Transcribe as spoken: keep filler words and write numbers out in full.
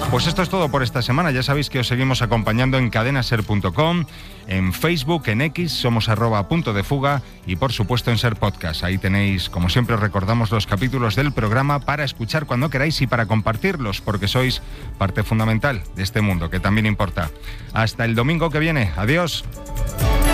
Pues esto es todo por esta semana. Ya sabéis que os seguimos acompañando en cadena ser punto com, en Facebook, en X, somos arroba punto de fuga y por supuesto en Ser Podcast. Ahí tenéis, como siempre os recordamos, los capítulos del programa para escuchar cuando queráis y para compartirlos, porque sois parte fundamental de este mundo que también importa. Hasta el domingo que viene. Adiós.